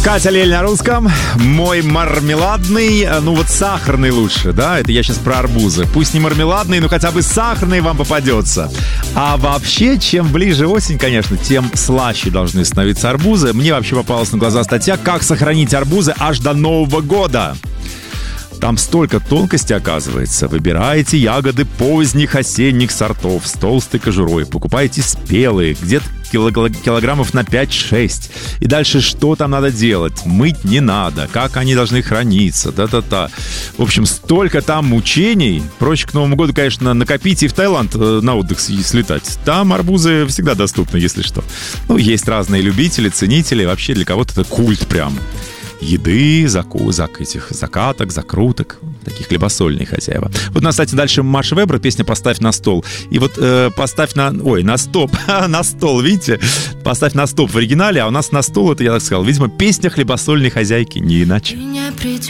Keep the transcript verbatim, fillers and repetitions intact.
Катя Лель на русском. Мой мармеладный, ну вот сахарный лучше, да? Это я сейчас про арбузы. Пусть не мармеладный, но хотя бы сахарный вам попадется. А вообще, чем ближе осень, конечно, тем слаще должны становиться арбузы. Мне вообще попалась на глаза статья «Как сохранить арбузы аж до Нового года». Там столько тонкостей, оказывается. Выбираете ягоды поздних осенних сортов с толстой кожурой. Покупаете спелые, где-то килограммов на пять-шесть. И дальше что там надо делать? Мыть не надо. Как они должны храниться? Та-та-та. В общем, столько там мучений. Проще к Новому году, конечно, накопить и в Таиланд на отдых слетать. Там арбузы всегда доступны, если что. Ну, есть разные любители, ценители. Вообще для кого-то это культ прям. Еды, заку, зак, этих закаток, закруток, такие хлебосольные хозяева. Вот у нас, кстати, дальше Маша Вебер, песня «Поставь на стол». И вот э, поставь на... Ой, на стоп, на стол, видите? «Поставь на стоп» в оригинале, а у нас на стол, это я так сказал, видимо, песня хлебосольной хозяйки, не иначе.